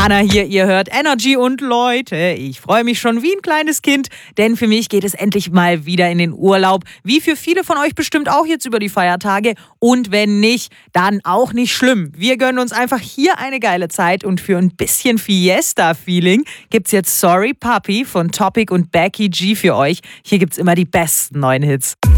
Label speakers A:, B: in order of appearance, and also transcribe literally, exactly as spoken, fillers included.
A: Anna hier, ihr hört Energy und Leute, ich freue mich schon wie ein kleines Kind, denn für mich geht es endlich mal wieder in den Urlaub, wie für viele von euch bestimmt auch jetzt über die Feiertage und wenn nicht, dann auch nicht schlimm. Wir gönnen uns einfach hier eine geile Zeit und für ein bisschen Fiesta-Feeling gibt's jetzt Sorry Puppy von Topic und Becky G für euch. Hier gibt's immer die besten neuen Hits.